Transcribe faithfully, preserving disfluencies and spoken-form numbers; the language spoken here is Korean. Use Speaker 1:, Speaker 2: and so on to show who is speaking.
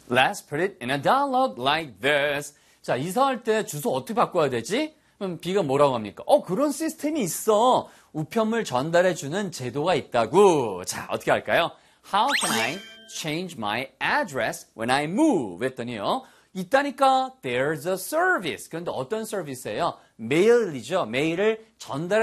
Speaker 1: Let's put it in a dialogue like this. 자, 이사할 때 주소 어떻게 바꿔야 되지? 그럼 B가 뭐라고 합니까? 어, 그런 시스템이 있어. 우편물 전달해주는 제도가 있다고. 자, 어떻게 할까요? How can I change my address when I move? 했더니요. 있다니까 there's a service. 그런데 어떤 서비스예요? 메일이죠. 메일을 전달해